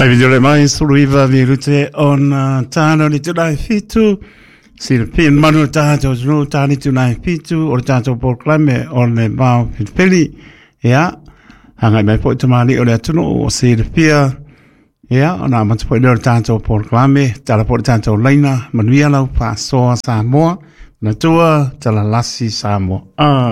Ai video mai suluiva virute on tano ni tunai fitu silpin manu tato zulu tani tunai fitu o tato proclame on le bao pili ya hanga mai po tamali o le tunu o silpia ya ona matu po le tato proclame tala po tato laina manuia lau pa so Samoa na tua tala lasi Samoa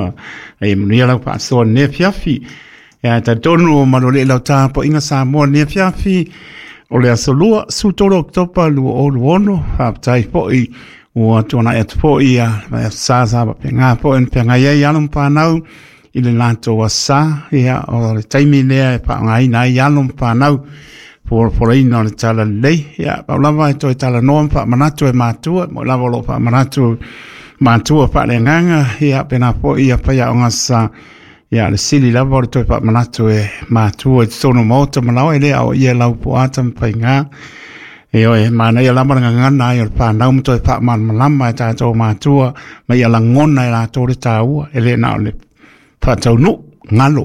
ai manuia lau pa so ne fiafi ya ta tonu malole lau ta po inga Samoa ne fiafi o le asolua sutoro oktopa lua o luono haptai po i ua tuana et po i a sasa pa penga po en penga ia alum panau i le lanto wa sa ia o le taimi lea pa ngai nai alum panau por ina le tala lei ia pa lava to tala no pa manatu e matua mo lava lo pa manatu matua pa le nganga ia pena po ia pa ia ngasa ia le sili lava o to pa manatu e matua sono moto manao ele o ia lau po atam pa nga e oi mana ia lama nganga na ia pa nau mo to pa man malama ta to matua ma ia la ngona la to le tau ele na le pa tau nu ngalo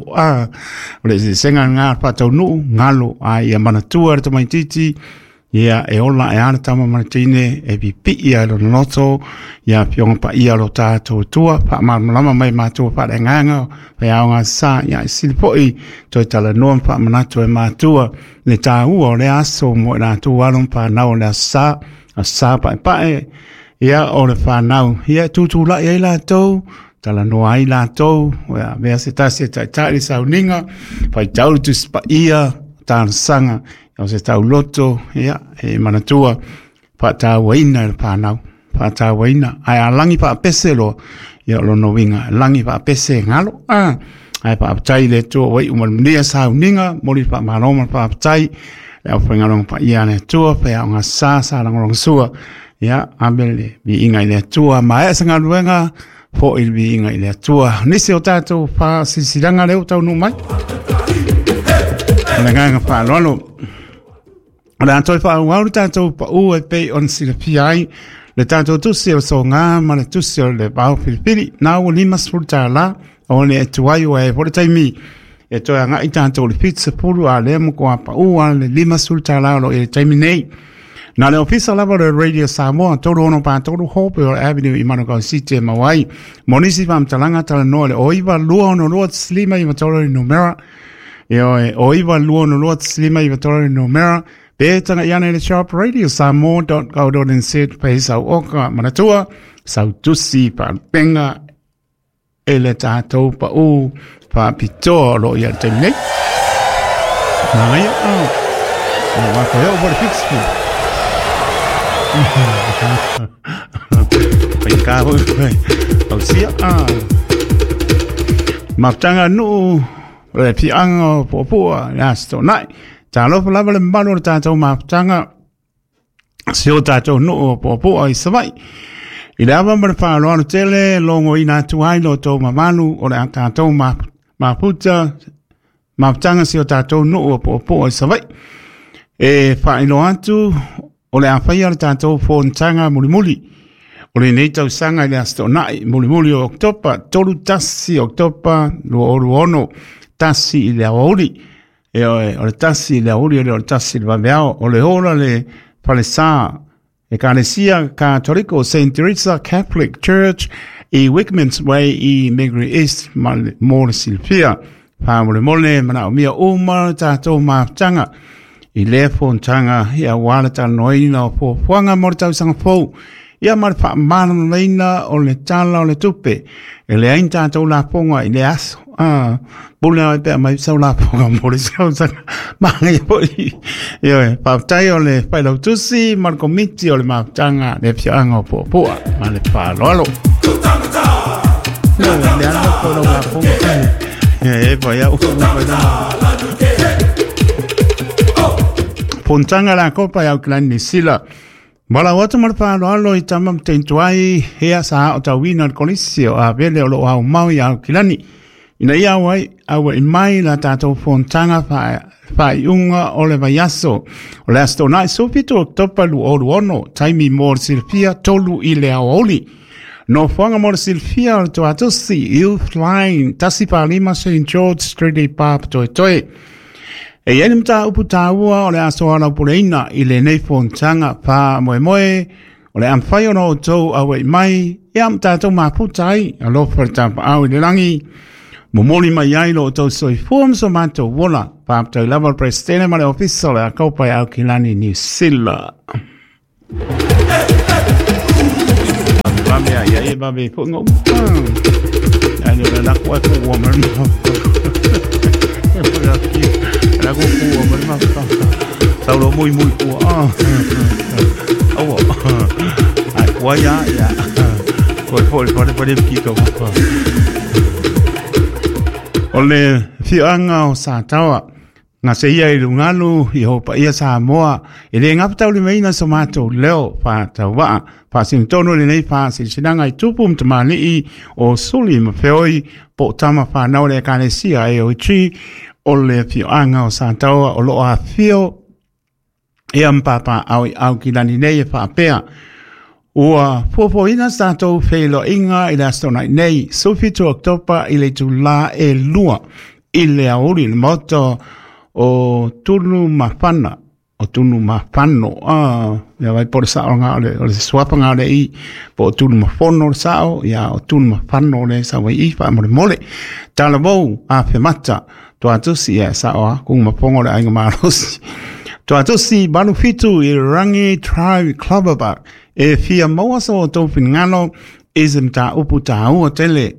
le senga nga pa tau nu ngalo ia manatua to mai titi ia e ola e ana tama manatine e pipi ia lo noto ia piong pa ia lo tato tua pa malama mai matua pa le nganga pa ia nga sa ia silpoi to tala no pa manato e matua le tau o le aso mo na tu alon pa na o le sa pa ia o le fa nau ia tutu la ia la to tala no ai la to ia me se ta i sauninga pa tau tu spa ia tan sanga o se tau loto ia e manatua pa ta waina pa nau pa ta waina ai alangi pa peselo ia lo no winga langi pa pese ngalo ai pa tai le to wai umal mnia sauninga moli pa manoma pa tai le ofenga long pa ia ne to pa nga sa long sua ia ambele bi inga le to ma e sanga luenga fo il bi inga le to nisi o tato pa sisilanga le tau no mai nga pa lolo la toi fa wa tato pa o pe on silpiai le tato tu se so nga ma le tu se le ba filipili na o lima sulta la o le tuai o e por taimi e to nga i tato le pizza pulu a le mo ko pa o le lima sulta la lo e taimi nei na le ofisa la le radio Samoa todo no pa todo hope o avenue i Manukau City Mawai monisi pam talanga tala no le oiva luo no lo slima i matolo no mera e oiva luo no lo slima i matolo no mera Betanga iana le shop radio Samoa.co.nz pesa oka manatua sautusi pa penga ele tato pa u pa pito lo ia tene na ia wa ko yo por fix penga o sia maptanga no le pianga popo lasto nai talo lava le malo tato maptanga sio tato no popo ai savai i lava ma fa lo tele longo ina tu ai lo to mamalu o le tato maputa maptanga sio tato no popo ai savai e fa ilo atu o le afai al tato fontanga mulimuli o le nei tau sanga le astonai mulimuli o oktopa tolu tasi oktopa luono tasi i le aoli e o le tasi le auri o le tasi le vaveao o le ora le palesa e Ecclesia Catholico St. Teresa Catholic Church i Wickman's Way i Migri East mo le silpia pa mole mana o mia o ma tato maptanga i le fontanga ia wala ta noina po fuanga mo tau sanga fo ia mar pa man leina o le tala o le tupe e le ainta to la ponga i le aso bula pe mai sa la ponga mo le sa ma ngai po io pa tai o le pa lo tusi mar komiti o le maptanga le fianga po ma le pa lo no le ando po la ponga e poi Pontanga la copa ya klani sila. Bala watu marpa lo i tamam tentuai hea sa o tawina kolisio a vele o lo au mau ya kilani. Ina ia wai awa imai la tato Pontanga fa iunga o le vaiaso. O le astonai sopito topa lu o luono taimi mor silfia tolu i le aoli. No fuanga mor silfia o to atusi il flying tasi pa lima St. George Street Pub to toe. E iani mta upu tāua o le asoana upureina i le nei fontanga pa moe o le amwhai ono o tau awe mai e am tātou maputai a lofa tāpa au i le rangi momoli mai ai lo o tau soi fuam so mātou wola pa aptau lava prestene ma le ofisa le a kaupai au ki lani New Zealand. Babe ai ai babe pungo. Ai le la kwa ko woman. La ko woman ma. Saulo muy ko. Oh. Ai kwa ya. Ko pode kiko. Ole fianga o sa tawa. Nga se ia i lungalu i hopa ia sa moa i le ngapatau le meina so mātou leo pa taua pa sintono le nei pa sinanga i tupu mtamani i o suli ma feoi po tama pa nao le kanesia e o tri o le fioanga o sa taua o loa fio e ampapa au ki lani nei e pa apea ua popo ina sa tau feilo inga i la stona nei sofitu oktopa i le tula e lua i le auri le moto o tunu mafana o tunu mafano ya vai por sa nga o le swapa nga le i po tunu mafono sao ya o tunu mafano le sa vai i pa mole tala bo a femata to atusi ya sa o kung mafongo le ainga maros to atusi banu fitu i rangi tribe club ba e fia moa so to fingano ismta uputa o tele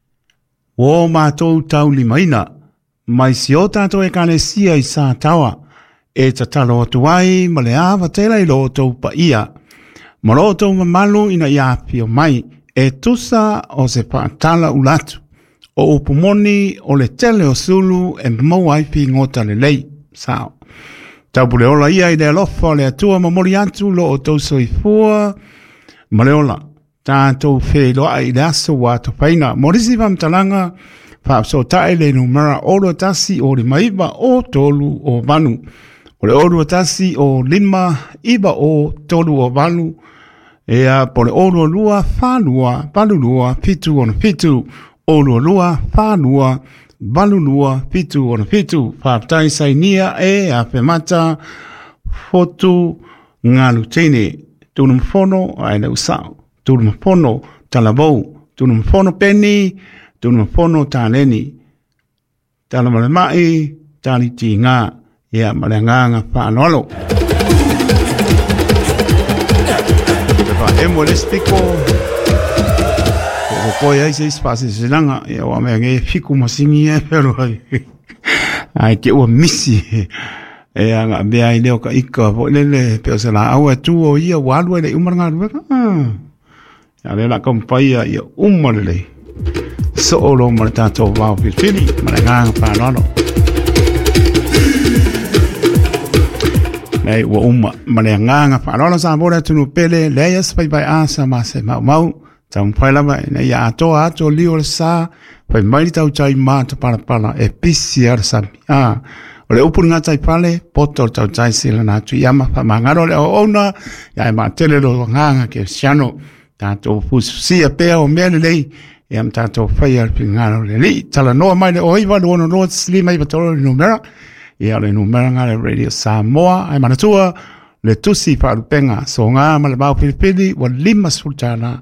o ma to tauli maina mai si o tātou e kānesia i sā tawa, e ta talo atu ai, ma le awa tela i lo tau pa ia. Ma lo tau mamalu ina ia pio mai, e tusa o se pātala ulatu. O upumoni o le tele o sulu e mau ai pi ngota le lei, sao. Tau pule ola ia i le alofa le atua ma mori atu lo o tau soifua, ma le ola, tātou whē loa i le aso wā topaina. Morisi pamtalanga, pa so tae le numera oro tasi o le maiba o tolu o vanu. O le oro tasi o lima iba o tolu o vanu. E a po le oro lua whanua, valulua, pitu ona pitu. Oro lua whanua, valulua, pitu ona pitu. Whaptai sainia e a whemata fotu ngalu tene. Tunum fono aina usao. Tunum fono talabou. Tunum fono peni. Tunu fono tāleni, tāla male mai, tāli ti ngā, ia male nganga whanolo. Tewa emo lestiko, ko koi ai seis pasi sinanga, ia wa mea nge fiku masingi e pero ai. Ai ke ua misi, ia ngā mea i leo ka ika, po lele peo se la aua tu o ia walua le umaranga rueka. Ia le la kampaia ia umarele. So olo ma tātou wau pili, ma le ngāng whānono. Nei, ua uma, ma le ngāng whānono sa mora tunu pele, leia spai bai asa ma se mau, tau mpai lama, nei atoa ato lio le sa, pai maili tau tai māta parapala, e pisi ar sami. O le upuri ngā tai pale, poto tau tai sila nā tu iama, pa mangaro le o ona, ia e mā tele lo ngānga ke siano, tātou fusia pēa o mea le lei, e am tātou whai ar pingaro le li. Tala noa mai le oiwa le ono noa sli mai patoro le numera. E ale numera ngā le Radio Samoa. Ai manatua le tusi whaarupenga. So ngā ma le bau pilipili wa lima sultana.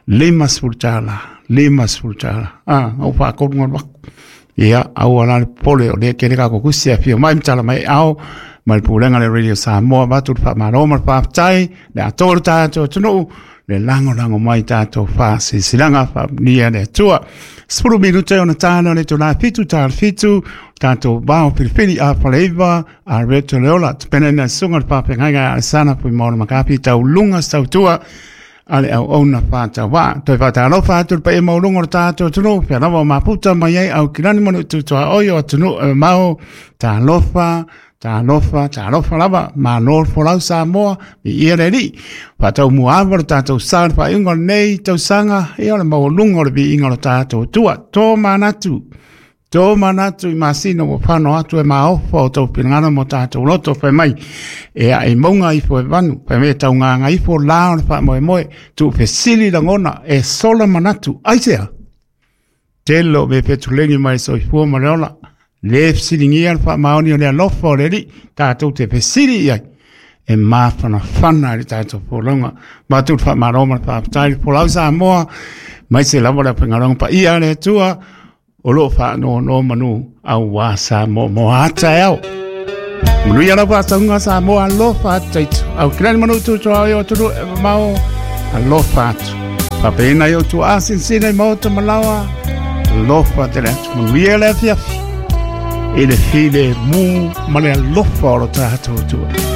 Au whaakorunga waku. Ia, au ala le pole o le kene kako kusia fio mai mtala mai au. Mai pulenga le Radio Samoa. Batu le whaamaro ma le whaatai. Le atoro tātou tunu. Le lango mai tātou wha silanga wha nia le tua. 10 minute ona tāna le tōna fitu tāna fitu, tātou bao pilipili a paleiva, a reto leola, tupena na sunga le pāpengai a sana pui mauna makapi tau lunga stau tua, ale au ona whāta wā. Toi whāta alofa atu pa e maulunga o tātou tunu, pia lawa maputa mai ei au kirani manu tutua oio a tunu mau, tā alofa lava, ma nol folau sa moa, i ia le li. Pa tau muawara tātou sāna pa ingo nei tau sanga, e ole maulunga le bi ingo tātou tua, tō manatu i masino o whano atu e maofa o tau pinangana mo tātou loto whai mai, e a e maunga ifo e vanu, whai me tau nganga ifo lao na wha moe, tu whesili langona, e sola manatu, aisea. Telo me petulengi mai so i fua mareola, Le silingia fa maoni o le alofa o le ri, tātou te pesiri ai. E māwhana whana i tātou pōlonga. Mātou wha maroma wha apatari pōlau sa moa, mai se lawa le pengarong pa ia le tua, o lo wha no manu au wā sa mo hata au. Manu ia lawa taunga sa moa alofa ataitu. Au kirani manu tu toa o turu e mao alofa atu. Papena i o tu asin sina i mauta malawa, alofa te le atu. Manu ia le fiafi. E le file mu male alofa o lo tātou tua.